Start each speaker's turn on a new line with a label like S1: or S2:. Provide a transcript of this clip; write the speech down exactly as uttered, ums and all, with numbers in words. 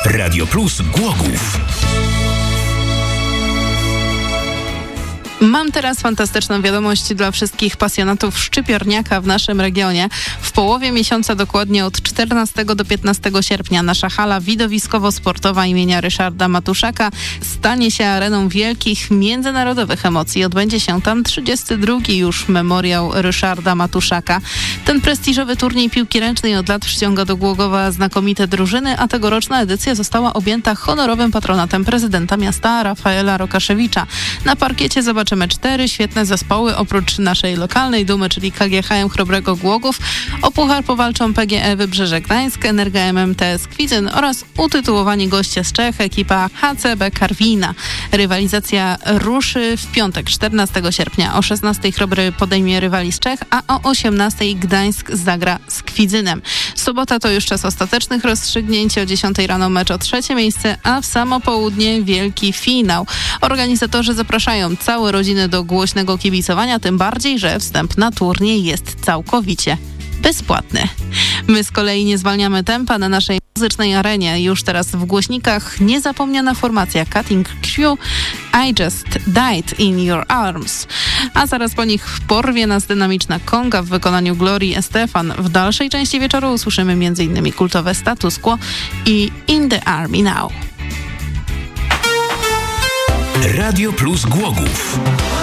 S1: Radio Plus Głogów.
S2: Mam teraz fantastyczną wiadomość dla wszystkich pasjonatów szczypiorniaka w naszym regionie. W połowie miesiąca, dokładnie od czternastego do piętnastego sierpnia, nasza hala widowiskowo-sportowa imienia Ryszarda Matuszaka stanie się areną wielkich międzynarodowych emocji. Odbędzie się tam trzydziesty drugi już memoriał Ryszarda Matuszaka. Ten prestiżowy turniej piłki ręcznej od lat przyciąga do Głogowa znakomite drużyny, a tegoroczna edycja została objęta honorowym patronatem prezydenta miasta Rafaela Rokaszewicza. Na parkiecie zobaczymy Zobaczymy cztery świetne zespoły, oprócz naszej lokalnej dumy, czyli K G H M Chrobrego Głogów. O puchar powalczą P G E Wybrzeże Gdańsk, Energa M M T S Kwidzyn oraz utytułowani goście z Czech, ekipa H C B Karwina. Rywalizacja ruszy w piątek, czternastego sierpnia. O szesnastej Chrobry podejmie rywali z Czech, a o osiemnastej Gdańsk zagra z Kwidzynem. Sobota to już czas ostatecznych rozstrzygnięć. O dziesiątej rano mecz o trzecie miejsce, a w samo południe wielki finał. Organizatorzy zapraszają całe rodziny do głośnego kibicowania, tym bardziej, że wstęp na turniej jest całkowicie bezpłatny. My z kolei nie zwalniamy tempa na naszej muzycznej arenie. Już teraz w głośnikach niezapomniana formacja Cutting Crew, I Just Died in Your Arms. A zaraz po nich porwie nas dynamiczna konga w wykonaniu Glorii Estefan. W dalszej części wieczoru usłyszymy m.in. kultowe Status Quo i In the Army Now.
S1: Radio Plus Głogów.